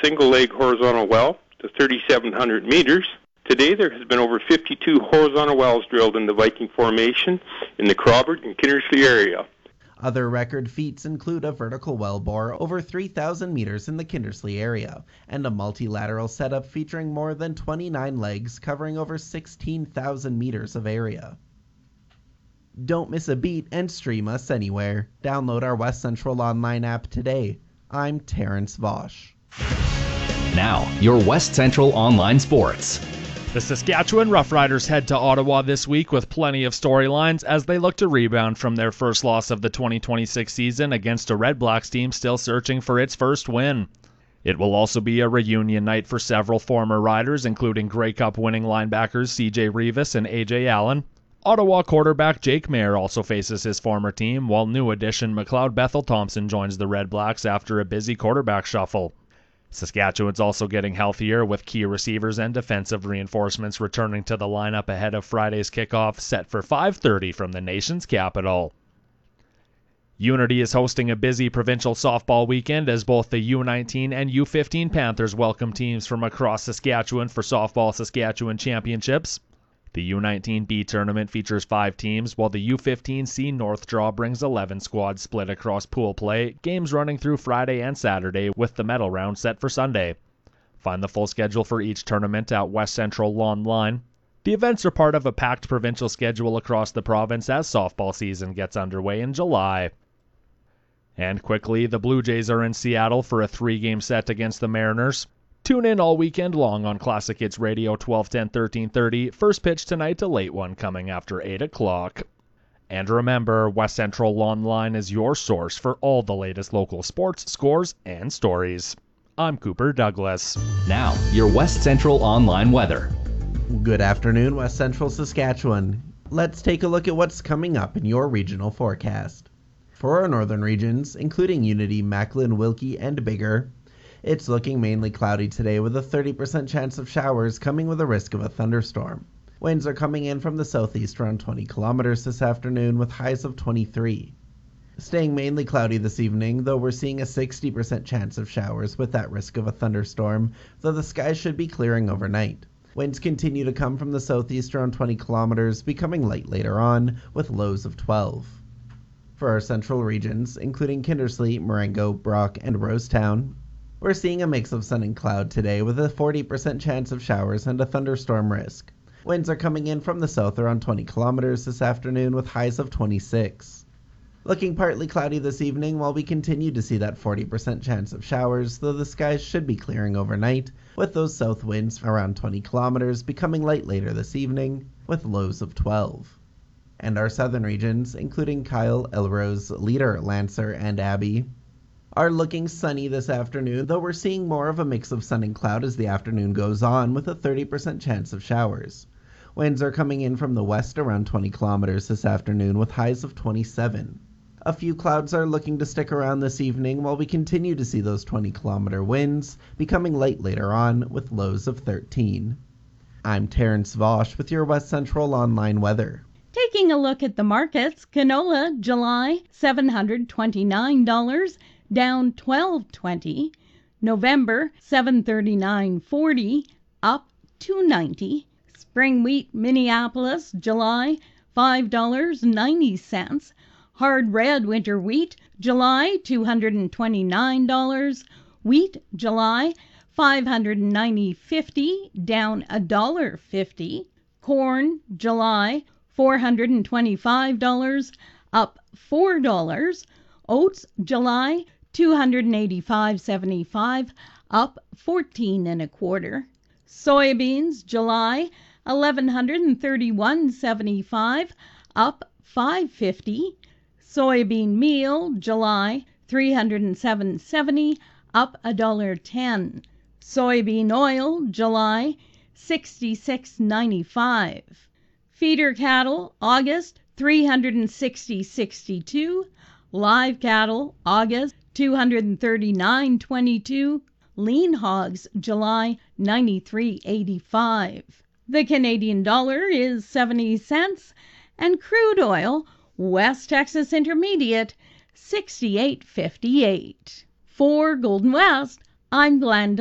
single-leg horizontal well to 3,700 meters. Today, there has been over 52 horizontal wells drilled in the Viking Formation in the Crawford and Kindersley area. Other record feats include a vertical well bore over 3,000 meters in the Kindersley area, and a multilateral setup featuring more than 29 legs covering over 16,000 meters of area. Don't miss a beat and stream us anywhere. Download our West Central Online app today. I'm Terrence Vosch. Now, your West Central Online Sports. The Saskatchewan Roughriders head to Ottawa this week with plenty of storylines as they look to rebound from their first loss of the 2026 season against a Red Blacks team still searching for its first win. It will also be a reunion night for several former Riders, including Grey Cup winning linebackers CJ Reavis and AJ Allen. Ottawa quarterback Jake Maier also faces his former team, while new addition McLeod Bethel Thompson joins the Red Blacks after a busy quarterback shuffle. Saskatchewan's also getting healthier, with key receivers and defensive reinforcements returning to the lineup ahead of Friday's kickoff set for 5:30 from the nation's capital. Unity is hosting a busy provincial softball weekend as both the U19 and U15 Panthers welcome teams from across Saskatchewan for Softball Saskatchewan Championships. The U19 B tournament features 5 teams, while the U15 C North draw brings 11 squads split across pool play, games running through Friday and Saturday with the medal round set for Sunday. Find the full schedule for each tournament at West Central Online. The events are part of a packed provincial schedule across the province as softball season gets underway in July. And quickly, the Blue Jays are in Seattle for a 3-game set against the Mariners. Tune in all weekend long on Classic Hits Radio 1210 1330. First pitch tonight, a late one coming after 8 o'clock. And remember, West Central Online is your source for all the latest local sports, scores, and stories. I'm Cooper Douglas. Now, your West Central Online weather. Good afternoon, West Central Saskatchewan. Let's take a look at what's coming up in your regional forecast. For our northern regions, including Unity, Macklin, Wilkie, and Biggar, it's looking mainly cloudy today with a 30% chance of showers coming with a risk of a thunderstorm. Winds are coming in from the southeast around 20 kilometers this afternoon with highs of 23. Staying mainly cloudy this evening, though we're seeing a 60% chance of showers with that risk of a thunderstorm, though the skies should be clearing overnight. Winds continue to come from the southeast around 20 kilometers, becoming light later on with lows of 12. For our central regions, including Kindersley, Marengo, Brock, and Rosetown, we're seeing a mix of sun and cloud today with a 40% chance of showers and a thunderstorm risk. Winds are coming in from the south around 20 kilometers this afternoon with highs of 26. Looking partly cloudy this evening while we continue to see that 40% chance of showers, though the skies should be clearing overnight, with those south winds around 20 kilometers becoming light later this evening with lows of 12. And our southern regions, including Kyle, Elrose, Leader, Lancer, and Abbey, are looking sunny this afternoon, though we're seeing more of a mix of sun and cloud as the afternoon goes on with a 30% chance of showers. Winds are coming in from the west around 20 kilometers this afternoon with highs of 27. A few clouds are looking to stick around this evening while we continue to see those 20-kilometer winds becoming light later on with lows of 13. I'm Terrence Vosch with your West Central Online weather. Taking a look at the markets, canola July $729, down $12.20. November $739.40, up $2.90. Spring wheat Minneapolis July $5.90. Hard red winter wheat July $229. Wheat July $590.50, down $1.50. Corn July $425, up $4. Oats July $285.75, up 14 1/4. Soybeans July $1,131.75, up $5.50. Soybean meal July $307.70, up $1.10. Soybean oil July $66.95. Feeder cattle August $360.62. Live cattle August $239.22. Lean hogs July $93.85. The Canadian dollar is 70 cents, and crude oil West Texas Intermediate 68.58. For Golden West, I'm Glenda